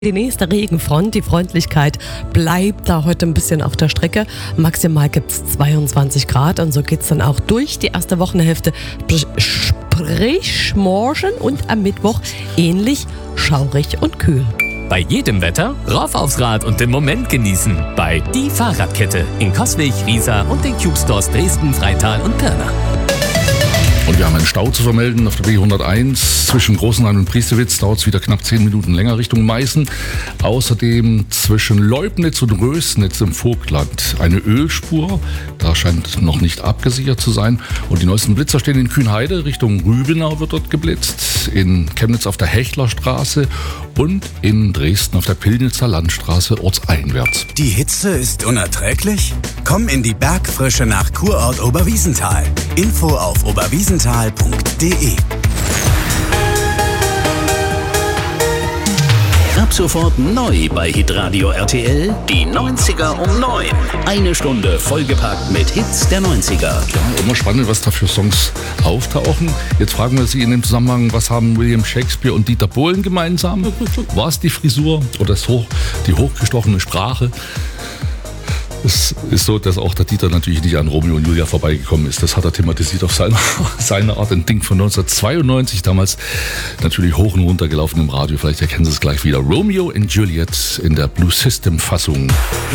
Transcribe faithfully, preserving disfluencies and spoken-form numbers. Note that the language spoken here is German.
Die nächste Regenfront, die Freundlichkeit bleibt da heute ein bisschen auf der Strecke. Maximal gibt es zweiundzwanzig Grad und so geht es dann auch durch die erste Wochenhälfte. Sprich morgen und am Mittwoch ähnlich schaurig und kühl. Bei jedem Wetter rauf aufs Rad und den Moment genießen. Bei Die Fahrradkette in Coswig, Riesa und den Cube Stores Dresden, Freital und Pirna. Und wir haben einen Stau zu vermelden auf der B hunderteins. Zwischen Großenhain und Priestewitz dauert es wieder knapp zehn Minuten länger Richtung Meißen. Außerdem zwischen Leubnitz und Rösnitz im Vogtland eine Ölspur. Da scheint noch nicht abgesichert zu sein. Und die neuesten Blitzer stehen in Kühnheide. Richtung Rübenau wird dort geblitzt. In Chemnitz auf der Hechlerstraße und in Dresden auf der Pillnitzer Landstraße ortseinwärts. Die Hitze ist unerträglich? Komm in die Bergfrische nach Kurort Oberwiesenthal. Info auf oberwiesenthal punkt de. Ab sofort neu bei Hitradio R T L, die neunziger um neun. Eine Stunde vollgepackt mit Hits der neunziger. Ja, immer spannend, was da für Songs auftauchen. Jetzt fragen wir Sie in dem Zusammenhang, was haben William Shakespeare und Dieter Bohlen gemeinsam? War es die Frisur oder das hoch, die hochgestochene Sprache? Es ist so, dass auch der Dieter natürlich nicht an Romeo und Julia vorbeigekommen ist. Das hat er thematisiert auf seine, seine Art. Ein Ding von neunzehnhundertzweiundneunzig, damals natürlich hoch und runter gelaufen im Radio. Vielleicht erkennen Sie es gleich wieder. Romeo and Juliet in der Blue System Fassung.